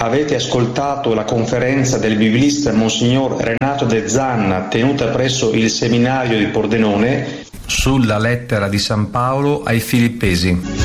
avete ascoltato la conferenza del biblista Monsignor Renato De Zanna tenuta presso il seminario di Pordenone sulla lettera di San Paolo ai Filippesi.